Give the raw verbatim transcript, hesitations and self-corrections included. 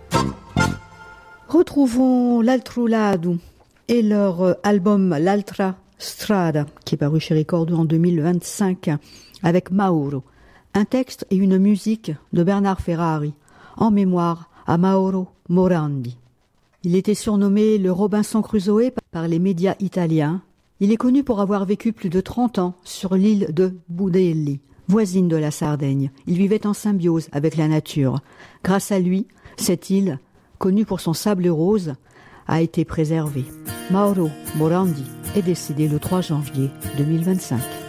Retrouvons l'Altro Lado et leur album L'Altra Strada, qui est paru chez Ricordo en deux mille vingt-cinq, avec Mauro, un texte et une musique de Bernard Ferrari, en mémoire à Mauro Morandi. Il était surnommé le Robinson Crusoe par les médias italiens. Il est connu pour avoir vécu plus de trente ans sur l'île de Budelli, voisine de la Sardaigne. Il vivait en symbiose avec la nature. Grâce à lui, cette île, connue pour son sable rose, a été préservée. Mauro Morandi est décédé le trois janvier deux mille vingt-cinq.